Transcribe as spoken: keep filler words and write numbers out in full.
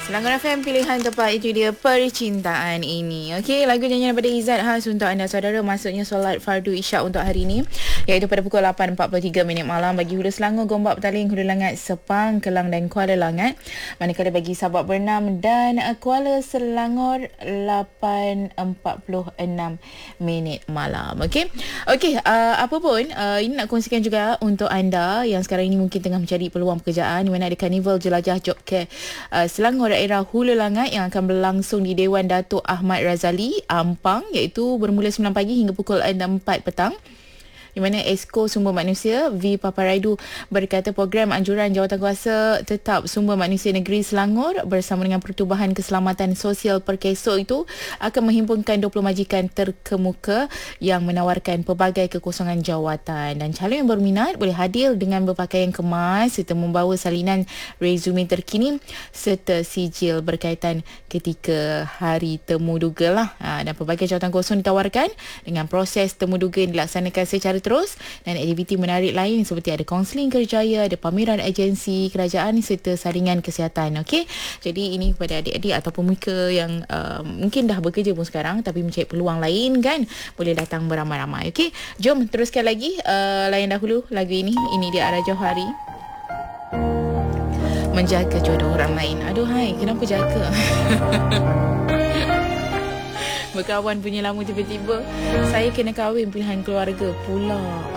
Selangor F M pilihan tepat itu dia percintaan ini. Okey, lagu nyanyian daripada Izzat khas untuk anda saudara, maksudnya solat fardu isyak untuk hari ini, iaitu pada pukul lapan empat puluh tiga minit malam bagi Hulu Selangor, Gombak, Petaling, Hulu Langat, Sepang, Kelang dan Kuala Langat. Manakala bagi Sabak Bernam dan Kuala Selangor lapan empat puluh enam minit malam. Okey. Okey, uh, apa pun uh, ini nak kongsikan juga untuk anda yang sekarang ini mungkin tengah mencari peluang pekerjaan, di mana ada Karnival Jelajah Job Care uh, Selangor daerah Hulu Langat yang akan berlangsung di Dewan Datuk Ahmad Razali, Ampang, iaitu bermula sembilan pagi hingga pukul enam empat petang. Di mana Esko Sumber Manusia V Paparaidu berkata program anjuran Jawatankuasa Tetap Sumber Manusia Negeri Selangor bersama dengan Pertubuhan Keselamatan Sosial Perkesok itu akan menghimpunkan dua puluh majikan terkemuka yang menawarkan pelbagai kekosongan jawatan, dan calon yang berminat boleh hadir dengan berpakaian kemas serta membawa salinan resume terkini serta sijil berkaitan ketika hari temuduga lah. Ha, dan pelbagai jawatan kosong ditawarkan dengan proses temuduga yang dilaksanakan secara terus, dan aktiviti menarik lain seperti ada kaunseling kerjaya, ada pameran agensi kerajaan serta saringan kesihatan. Okey, jadi ini kepada adik-adik ataupun mereka yang uh, mungkin dah bekerja pun sekarang tapi mencari peluang lain kan, boleh datang beramai-ramai. Okey, jom teruskan lagi uh, layan dahulu lagu ini. Ini dia Ara Johari, Menjaga Jodoh Orang Lain. Aduh hai, kenapa jaga? Berkawan punya lama tiba-tiba saya kena kahwin pilihan keluarga pula.